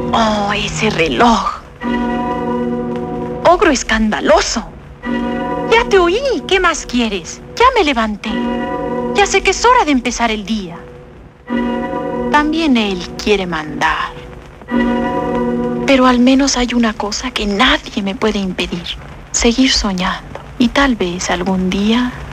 Oh, ese reloj. Ogro escandaloso. Ya te oí. ¿Qué más quieres? Ya me levanté. Ya sé que es hora de empezar el día. También él quiere mandar. Pero al menos hay una cosa que nadie me puede impedir. Seguir soñando. Y tal vez algún día